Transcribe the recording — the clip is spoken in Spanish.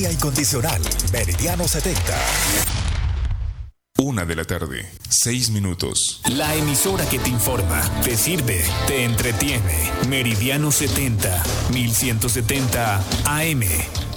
Incondicional, Meridiano 70. 1:00 PM, 6 minutos. La emisora que te informa, te sirve, te entretiene. Meridiano 70, 1170 AM.